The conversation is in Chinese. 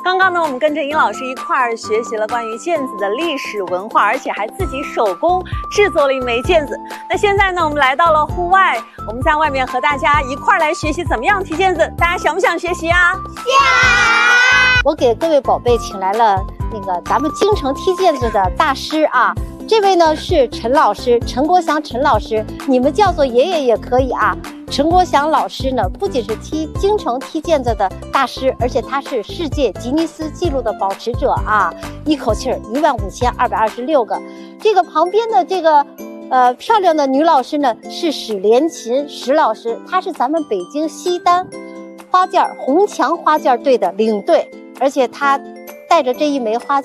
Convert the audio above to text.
刚刚呢，我们跟着殷老师一块儿学习了关于毽子的历史文化，而且还自己手工制作了一枚毽子。那现在呢，我们来到了户外，我们在外面和大家一块儿来学习怎么样踢毽子。大家想不想学习啊？ 想！我给各位宝贝请来了那个咱们京城踢毽子的大师啊。这位呢是陈老师，陈国祥陈老师，你们叫做爷爷也可以啊。陈国祥老师呢，不仅是京城踢毽子的大师，而且他是世界吉尼斯纪录的保持者啊！一口气15226个。这个旁边的这个漂亮的女老师呢，是史连琴史老师，她是咱们北京西单花件红墙花件队的领队，而且她带着这一枚花